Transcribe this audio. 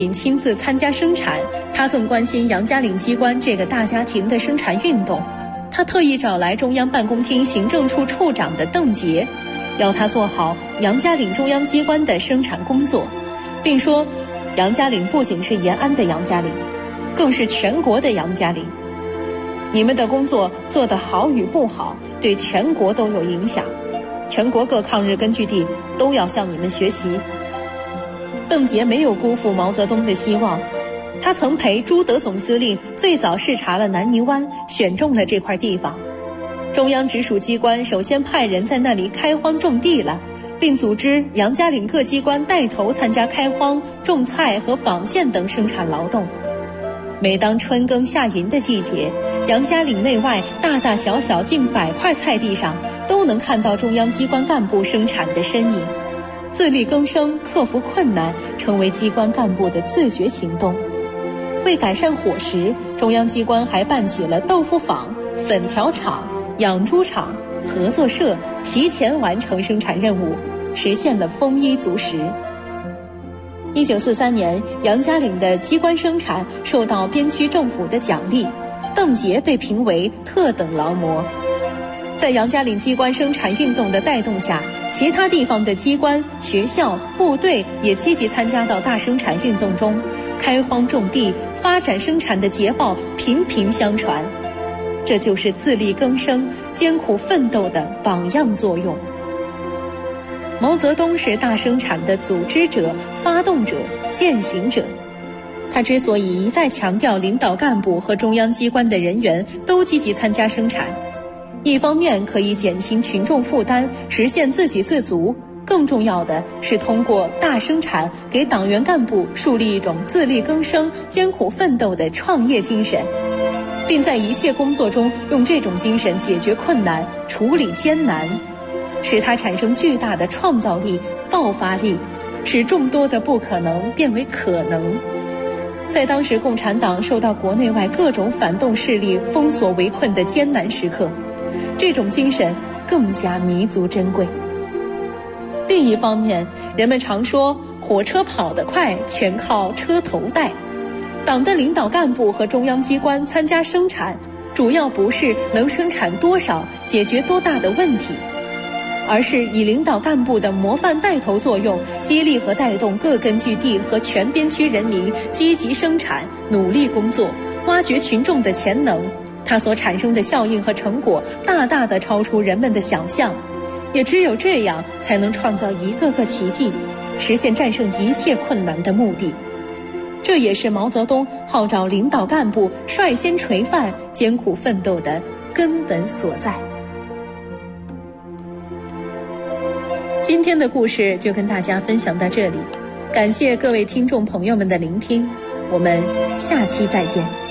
亲自参加生产，他更关心杨家岭机关这个大家庭的生产运动。他特意找来中央办公厅行政处处长的邓杰，要他做好杨家岭中央机关的生产工作，并说杨家岭不仅是延安的杨家岭，更是全国的杨家岭。你们的工作做得好与不好，对全国都有影响，全国各抗日根据地都要向你们学习。邓杰没有辜负毛泽东的希望，他曾陪朱德总司令最早视察了南泥湾，选中了这块地方。中央直属机关首先派人在那里开荒种地了，并组织杨家岭各机关带头参加开荒、种菜和纺线等生产劳动。每当春耕夏耘的季节，杨家岭内外大大小小近100块菜地上都能看到中央机关干部生产的身影。自力更生、克服困难，成为机关干部的自觉行动。为改善伙食，中央机关还办起了豆腐坊、粉条厂、养猪场、合作社，提前完成生产任务，实现了丰衣足食。1943年，杨家岭的机关生产受到边区政府的奖励，邓杰被评为特等劳模。在杨家岭机关生产运动的带动下，其他地方的机关、学校、部队也积极参加到大生产运动中，开荒种地、发展生产的捷报频频相传。这就是自力更生、艰苦奋斗的榜样作用。毛泽东是大生产的组织者、发动者、践行者。他之所以一再强调领导干部和中央机关的人员都积极参加生产，一方面可以减轻群众负担，实现自给自足，更重要的是通过大生产给党员干部树立一种自力更生、艰苦奋斗的创业精神，并在一切工作中用这种精神解决困难、处理艰难，使它产生巨大的创造力、爆发力，使众多的不可能变为可能。在当时共产党受到国内外各种反动势力封锁围困的艰难时刻，这种精神更加弥足珍贵。另一方面，人们常说火车跑得快全靠车头带。党的领导干部和中央机关参加生产，主要不是能生产多少、解决多大的问题，而是以领导干部的模范带头作用，激励和带动各根据地和全边区人民积极生产、努力工作，挖掘群众的潜能。它所产生的效应和成果大大地超出人们的想象，也只有这样才能创造一个个奇迹，实现战胜一切困难的目的。这也是毛泽东号召领导干部率先垂范、艰苦奋斗的根本所在。今天的故事就跟大家分享到这里，感谢各位听众朋友们的聆听，我们下期再见。